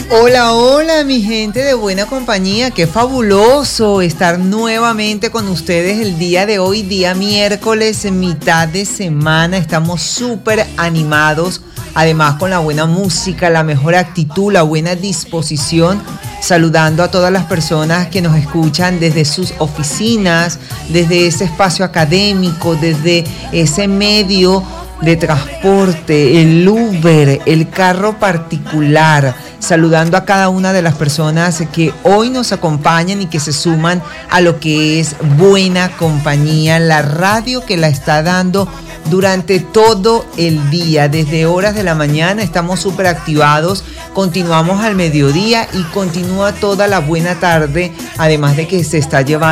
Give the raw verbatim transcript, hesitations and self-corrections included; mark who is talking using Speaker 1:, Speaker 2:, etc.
Speaker 1: Hola, hola, mi gente de buena compañía. Qué fabuloso estar nuevamente con ustedes el día de hoy, día miércoles, en mitad de semana. Estamos súper animados, además con la buena música, la mejor actitud, la buena disposición. Saludando a todas las personas que nos escuchan desde sus oficinas, desde ese espacio académico, desde ese medio de transporte, el Uber, el carro particular, saludando a cada una de las personas que hoy nos acompañan y que se suman a lo que es Buena Compañía, la radio que la está dando durante todo el día, desde horas de la mañana. Estamos súper activados, continuamos al mediodía y continúa toda la buena tarde, además de que se está llevando